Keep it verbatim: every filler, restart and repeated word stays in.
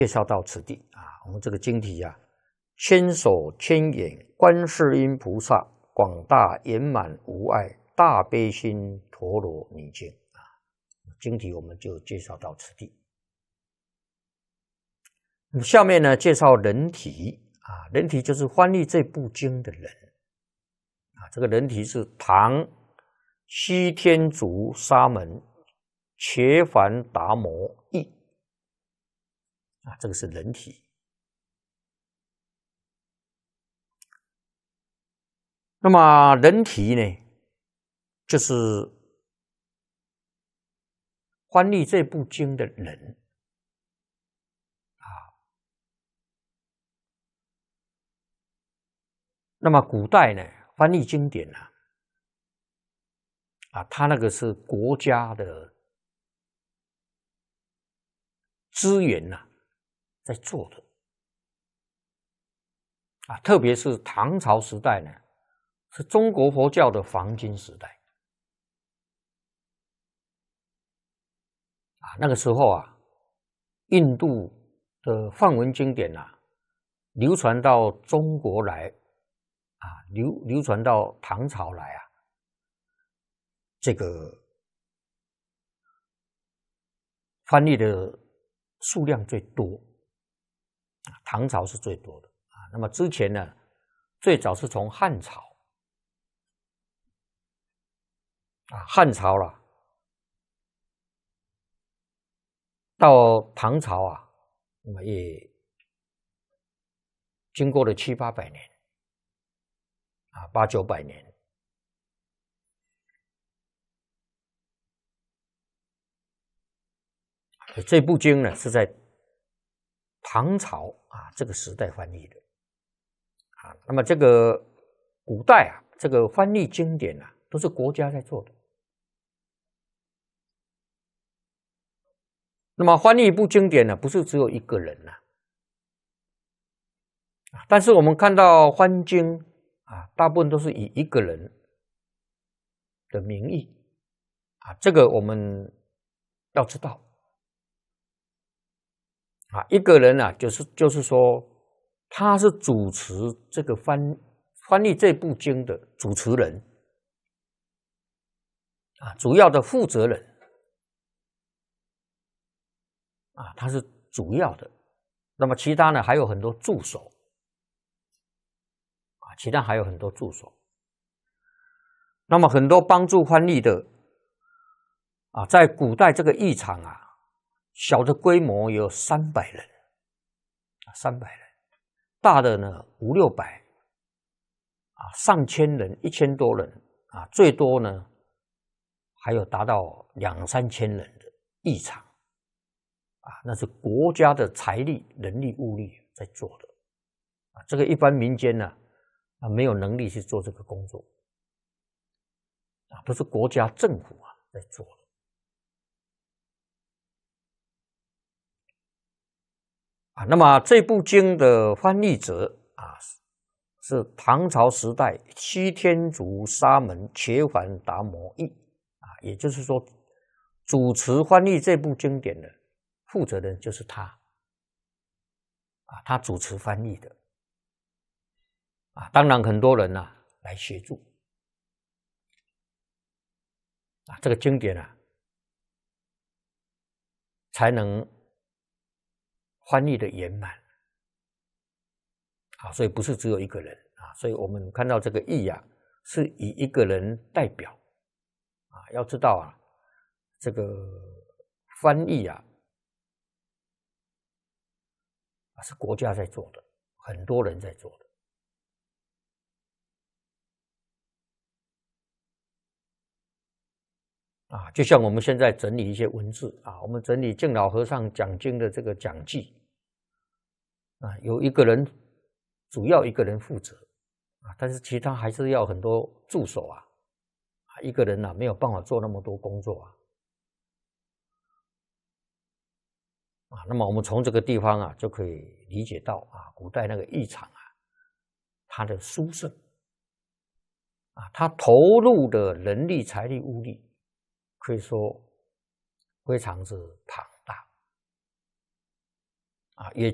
介绍到此地啊，我们这个经题啊，千手千眼观世音菩萨，广大圆满无碍大悲心陀罗尼经啊，经题我们就介绍到此地。那么下面呢，介绍人题啊，人题就是翻译这部经的人啊，这个人题是唐西天竺沙门伽梵达摩译。啊，这个是人体。那么人体呢，就是翻译这部经的人啊。那么古代呢，翻译经典啊，啊，他那个是国家的资源呐、啊。在做的啊，特别是唐朝时代呢，是中国佛教的黄金时代啊。那个时候啊，印度的梵文经典啊，流传到中国来啊，流流传到唐朝来啊，这个翻译的数量最多。唐朝是最多的啊，那么之前呢，最早是从汉朝啊，汉朝了，到唐朝啊，那么也经过了七八百年啊，八九百年。这部经呢是在唐朝啊这个时代翻译的啊，那么这个古代啊，这个翻译经典啊，都是国家在做的。那么翻译一部经典呢，不是只有一个人呐、啊，但是我们看到翻经啊，大部分都是以一个人的名义啊，这个我们要知道。啊，一个人啊，就是就是说，他是主持这个翻翻译这部经的主持人啊，主要的负责人啊，他是主要的。那么其他呢，还有很多助手啊，其他还有很多助手。那么很多帮助翻译的啊，在古代这个译场啊。小的规模有三百人，三百人；大的呢五六百，啊，上千人，一千多人，啊，最多呢还有达到两三千人的译场，啊，那是国家的财力、人力、物力在做的，啊，这个一般民间呢，啊，没有能力去做这个工作，啊，都是国家政府啊在做的。啊，那么这部经的翻译者啊，是唐朝时代西天竺沙门伽梵达摩译啊，也就是说，主持翻译这部经典的负责人就是他啊，他主持翻译的啊，当然很多人呐、啊、来协助啊，这个经典啊才能翻译的圆满啊，所以不是只有一个人啊，所以我们看到这个译啊，是以一个人代表啊，要知道啊，这个翻译啊，是国家在做的，很多人在做的啊，就像我们现在整理一些文字啊，我们整理净老和尚讲经的这个讲记啊，有一个人主要一个人负责啊，但是其他还是要很多助手啊，啊，一个人啊没有办法做那么多工作啊，啊，那么我们从这个地方啊就可以理解到啊，古代那个译场啊，它的殊胜啊，它投入的人力、财力、物力。可以说非常之庞大啊，也